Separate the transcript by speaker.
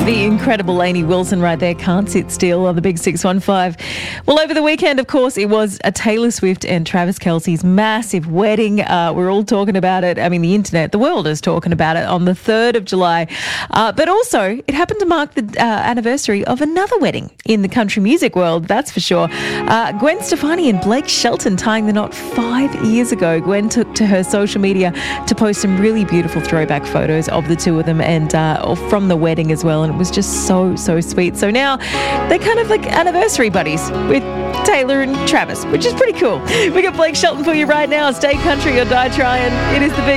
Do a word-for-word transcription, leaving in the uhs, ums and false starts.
Speaker 1: The incredible Lainey Wilson right there, Can't Sit Still on the Big six one five. Well, over the weekend, of course, it was a Taylor Swift and Travis Kelce's massive wedding. Uh, we're all talking about it. I mean, the internet, the world is talking about it on the third of July. Uh, but also, it happened to mark the uh, anniversary of another wedding in the country music world, that's for sure. Uh, Gwen Stefani and Blake Shelton tying the knot five years ago. Gwen took to her social media to post some really beautiful throwback photos of the two of them and uh, from the wedding as well. And it was just so, so sweet. So now they're kind of like anniversary buddies with Taylor and Travis, which is pretty cool. We got Blake Shelton for you right now. Stay country or die trying. It is the Big